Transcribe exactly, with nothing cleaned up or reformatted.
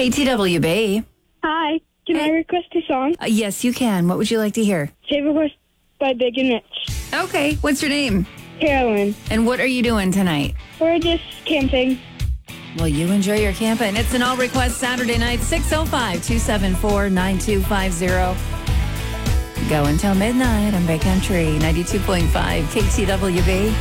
K T W B. Hi. Can I request a song? Uh, yes, you can. What would you like to hear? Save a Horse by Big and Rich. Okay. What's your name? Carolyn. And what are you doing tonight? We're just camping. Well, you enjoy your camping. It's an all request Saturday night, six oh five, two seven four, nine two five zero. Go until midnight on Bay Country, ninety-two point five K T W B.